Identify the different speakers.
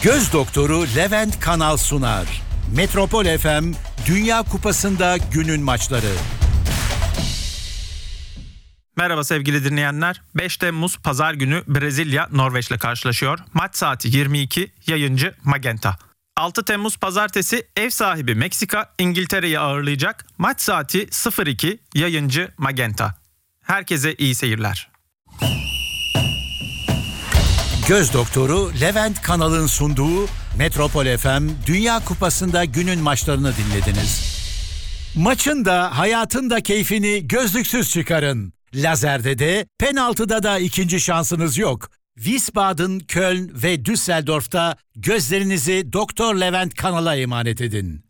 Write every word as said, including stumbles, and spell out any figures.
Speaker 1: Göz doktoru Levent Kanal sunar. Metropol F M Dünya Kupası'nda günün maçları.
Speaker 2: Merhaba sevgili dinleyenler. beş Temmuz Pazar günü Brezilya Norveç'le karşılaşıyor. Maç saati yirmi iki, yayıncı Magenta. altı Temmuz Pazartesi ev sahibi Meksika İngiltere'yi ağırlayacak. Maç saati sıfır iki, yayıncı Magenta. Herkese iyi seyirler.
Speaker 1: Göz doktoru Levent Kanal'ın sunduğu Metropol F M Dünya Kupası'nda günün maçlarını dinlediniz. Maçın da hayatın da keyfini gözlüksüz çıkarın. Lazerde de penaltıda da ikinci şansınız yok. Wiesbaden, Köln ve Düsseldorf'ta gözlerinizi Doktor Levent Kanal'a emanet edin.